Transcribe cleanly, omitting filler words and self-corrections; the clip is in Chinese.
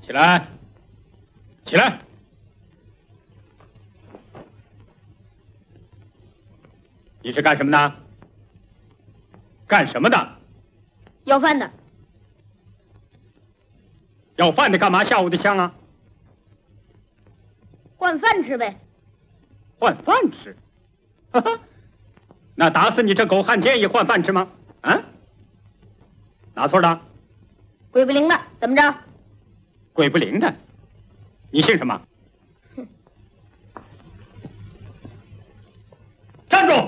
起来，起来！你是干什么的？干什么的？ 要饭的。 要饭的干嘛下我的枪啊？ 换饭吃呗。 换饭吃？哈哈，那打死你这狗汉奸也换饭吃吗？啊？哪村的？ 鬼不灵的，怎么着？ 鬼不灵的，你姓什么？站住！